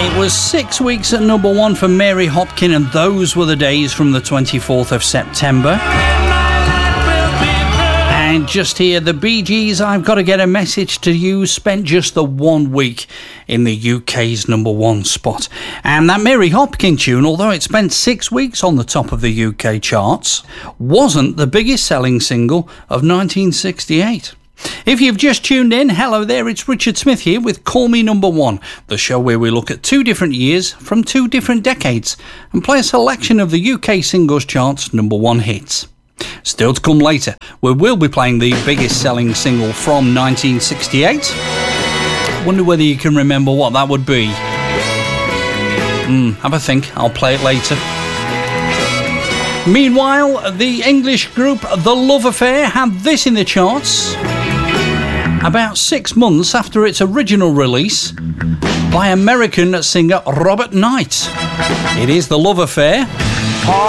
It was 6 weeks at number one for Mary Hopkin, and those were the days from the 24th of September. And just here, the Bee Gees, I've Got to Get a Message to You, spent just the 1 week in the UK's number one spot. And that Mary Hopkin tune, although it spent 6 weeks on the top of the UK charts, wasn't the biggest selling single of 1968. If you've just tuned in, hello there, it's Richard Smith here with Call Me Number One, the show where we look at 2 different years from 2 different decades and play a selection of the UK singles charts number one hits. Still to come later, we will be playing the biggest selling single from 1968. Wonder whether you can remember what that would be. Have a think, I'll play it later. Meanwhile, the English group The Love Affair had this in the charts about 6 months after its original release by American singer Robert Knight. It is The Love Affair.